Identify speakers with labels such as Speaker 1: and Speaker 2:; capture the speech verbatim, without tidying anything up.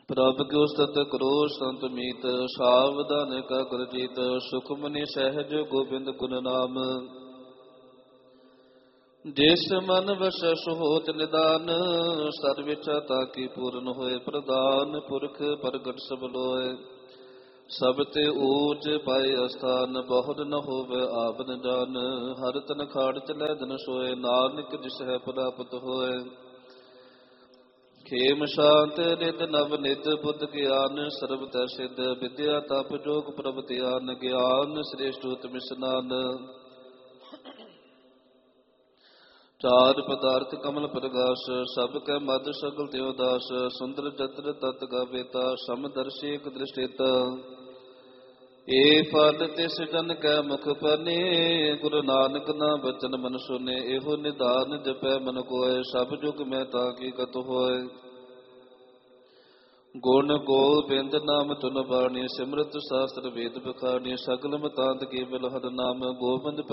Speaker 1: ਪ੍ਰਭ ਕਿਉ ਸਤ ਕਰੋ ਸੰਤ ਮੀਤ, ਸਾਵਧਾਨ ਕਾ ਗੁਰ ਜੀਤ। ਸੁਖਮਨੀ ਸਹਿਜ ਗੋਬਿੰਦ ਗੁਣ ਨਾਮ, ਜਿਸ ਮਨ ਵਸੈ ਸੋ ਹੋਤ ਨਿਦਾਨ। ਸਰਬ ਇੱਛਾ ਤਾਕੀ ਪੂਰਨ ਹੋਏ ਪ੍ਰਦਾਨ, ਪੁਰਖ ਪ੍ਰਗਟ ਸਭ ਲੋਏ। ਸਭ ਤੇ ਊਚ ਪਾਏ ਅਸਥਾਨ, ਬਹੁਤ ਨ ਹੋਵੇ ਆਵਨ ਜਾਨ। ਹਰ ਤਨ ਖਾੜ ਚਲੈ ਦਿਨ ਸੋਏ, ਨਾਨਕ ਜਿਸ ਹੈ ਪ੍ਰਾਪਤ ਹੋਏ। ਖੇਮ ਸ਼ਾਂਤ ਨਿਤ ਨਵ ਨਿਤ ਬੁੱਧ ਗਿਆਨ, ਸਰਬ ਤੈ ਸਿੱਧ ਵਿਦਿਆ ਤਪ ਜੋਗ ਪ੍ਰਭ ਧਿਆਨ। ਗਿਆਨ ਸ੍ਰੇਸ਼ਟ ਉਤਮ ਇਸਨਾਨ, ਚਾਰ ਪਦਾਰਥ ਕਮਲ ਪ੍ਰਗਾਸ। ਸਭ ਕੈ ਮਦ ਸਗਲ ਤਿਉ ਦਾਸ, ਸੁੰਦਰ ਚਤਰ ਤਤ ਗਾਵੇਤਾ। ਸਮਦਰਸ਼ੀ ਇਕ ਦ੍ਰਿਸ਼ਟੇਤਾ, ਏ ਫਲ ਤਿਸ ਜਨ ਕੈ ਮੁਖ ਪਨੇ। ਗੁਰੂ ਨਾਨਕ ਨਾਮ ਬਚਨ ਮਨ ਸੁਨੇ, ਇਹੋ ਨਿਧਾਨ ਜਪੈ ਮਨ ਕੋਇ। ਸਭ ਜੁਗ ਮੈਂ ਤਾਂ ਕੀ ਕਤ ਹੋਇ, ਗੁਣ ਗੋਬਿੰਦ ਨਾਮ ਧੁਨ ਬਾਣੀ। ਸਿਮਰਤ ਸਾਸਤਰ ਵੇਦ ਬਖਾਣੀ, ਸਗਲ ਮਤਾਂਤ ਕੇਵਲ ਹਰਿ ਨਾਮ। ਗੋਬਿੰਦ